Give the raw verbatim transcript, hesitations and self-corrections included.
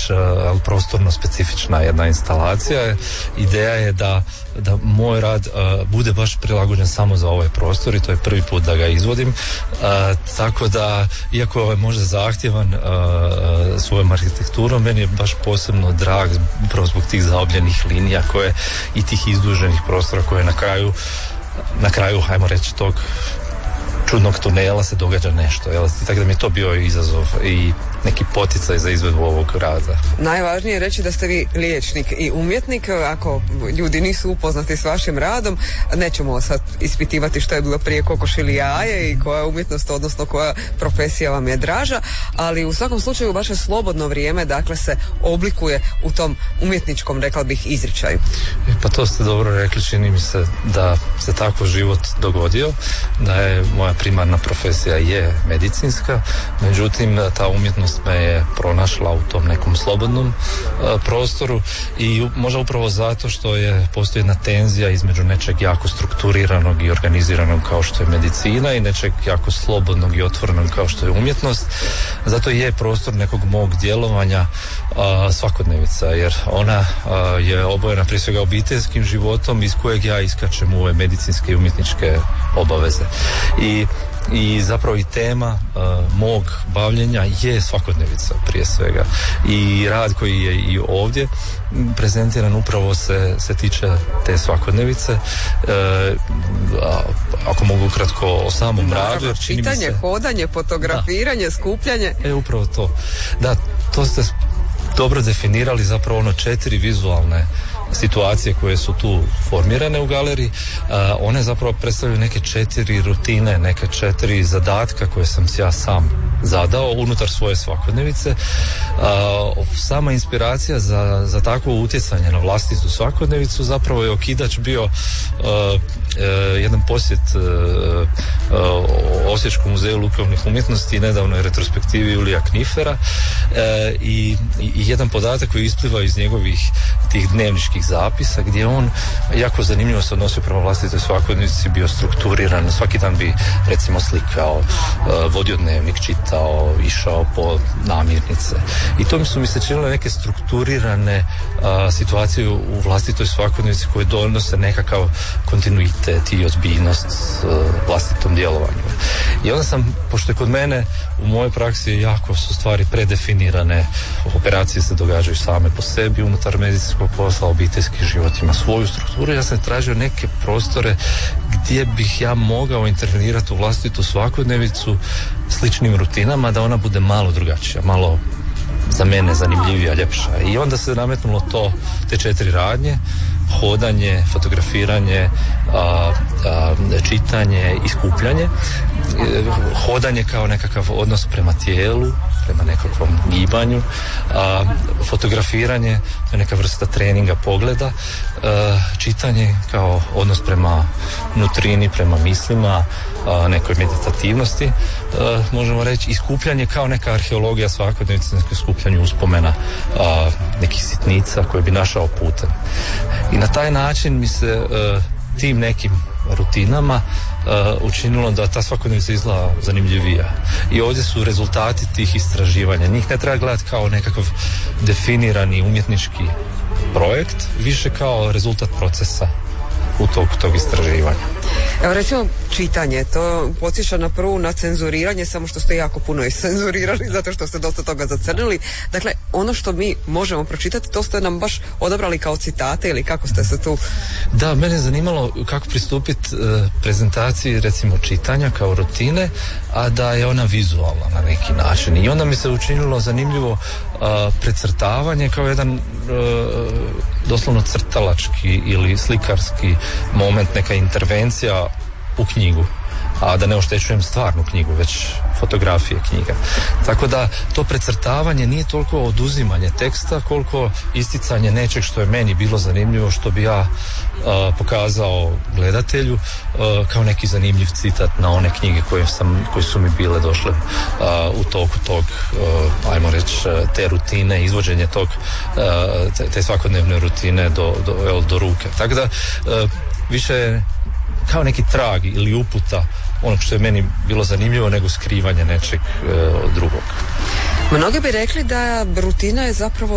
uh, prostorno specifična jedna instalacija. Ideja je da, da moj rad uh, bude baš prilagođen samo za ovaj prostor i to je prvi put da ga izvodim. Uh, tako da, iako je možda zahtjevan uh, svojom arhitekturom, meni je baš posebno drag upravo zbog tih zaobljenih linija koje i tih izduženih prostora koje na kraju na kraju, hajmo reći, tog čudnog tunela se događa nešto, jel? Tako da mi je to bio izazov i neki poticaj za izvedbu ovog rada. Najvažnije je reći da ste vi liječnik i umjetnik. Ako ljudi nisu upoznati s vašim radom, nećemo sad ispitivati što je bilo prije kokoš ili jaje i koja umjetnost, odnosno koja profesija vam je draža, ali u svakom slučaju vaše slobodno vrijeme dakle se oblikuje u tom umjetničkom, rekla bih, izričaju. Pa to ste dobro rekli, čini mi se da se tako život dogodio, da je moja primarna profesija je medicinska, međutim ta umjetnost me je pronašla u tom nekom slobodnom uh, prostoru i možda upravo zato što je postoji jedna tenzija između nečeg jako strukturiranog i organiziranog kao što je medicina i nečeg jako slobodnog i otvorenog kao što je umjetnost. Zato je prostor nekog mog djelovanja uh, svakodnevica, jer ona uh, je obojena prije svega obiteljskim životom iz kojeg ja iskačem u ove medicinske i umjetničke obaveze. I i zapravo i tema uh, mog bavljenja je svakodnevica prije svega i rad koji je i ovdje prezentiran upravo se, se tiče te svakodnevice. Uh, a, ako mogu ukratko o samom radu, jer čini mi se... Čitanje, hodanje, fotografiranje, da. Skupljanje. E, upravo to. Da, to ste dobro definirali, zapravo ono četiri vizualne situacije koje su tu formirane u galeriji, uh, one zapravo predstavljaju neke četiri rutine, neke četiri zadatka koje sam si ja sam zadao unutar svoje svakodnevice. Uh, sama inspiracija za, za takvo utjecanje na vlastitu svakodnevicu zapravo je okidač bio uh, uh, jedan posjet uh, uh, Osječkom muzeju likovnih umjetnosti i nedavnoj retrospektivi Julija Knifera uh, i, i jedan podatak koji ispliva iz njegovih tih dnevničkih zapisa, gdje on jako zanimljivo se odnosio prema vlastitoj svakodnevici, bio strukturiran, svaki dan bi recimo slikao, vodio dnevnik, čitao, išao po namirnice. I to mi su mi se činile neke strukturirane a, situacije u vlastitoj svakodnevici koje donose nekakav kontinuitet i ozbiljnost a, vlastitom djelovanju. I onda sam, pošto je kod mene u mojoj praksi jako su stvari predefinirane, operacije se događaju same po sebi unutar medicinskog posla, obiteljski život ima svoju strukturu, ja sam tražio neke prostore gdje bih ja mogao intervenirati u vlastitu svakodnevicu sličnim rutinama da ona bude malo drugačija, malo za mene zanimljivija, ljepša. I onda se nametnulo to, te četiri radnje: hodanje, fotografiranje, a, a, čitanje i skupljanje. E, hodanje kao nekakav odnos prema tijelu, prema nekakvom gibanju, a fotografiranje je neka vrsta treninga pogleda, a, čitanje kao odnos prema nutrini, prema mislima, a, nekoj meditativnosti, a, možemo reći, i skupljanje kao neka arheologija svakodnevice, neko skupljanje uspomena, a, nekih sitnica koje bi našao putem. I na taj način mi se a, tim nekim rutinama uh, učinilo da ta svakodnevica izgleda zanimljivija. I ovdje su rezultati tih istraživanja. Njih ne treba gledati kao nekakav definirani umjetnički projekt, više kao rezultat procesa u tog, tog istraživanja. Evo recimo čitanje, to podsjeća na prvu na cenzuriranje, samo što ste jako puno iscenzurirali zato što ste dosta toga zacrnili. Dakle, ono što mi možemo pročitati, to ste nam baš odabrali kao citate ili kako ste se tu... Da, mene je zanimalo kako pristupiti e, prezentaciji recimo čitanja kao rutine, a da je ona vizualna na neki način. I onda mi se učinilo zanimljivo a, precrtavanje kao jedan e, doslovno crtalački ili slikarski moment, neka intervencija u knjigu, a da ne oštećujem stvarnu knjigu, već fotografije knjiga. Tako da to precrtavanje nije toliko oduzimanje teksta koliko isticanje nečeg što je meni bilo zanimljivo, što bi ja a, pokazao gledatelju a, kao neki zanimljiv citat na one knjige koje, sam, koje su mi bile došle a, u toku tog, a, ajmo reći, te rutine, izvođenje tog, a, te, te svakodnevne rutine do, do, do ruke. Tako da a, više kao neki trag ili uputa onog što je meni bilo zanimljivo nego skrivanje nečeg e, drugog. Mnogi bi rekli da rutina je zapravo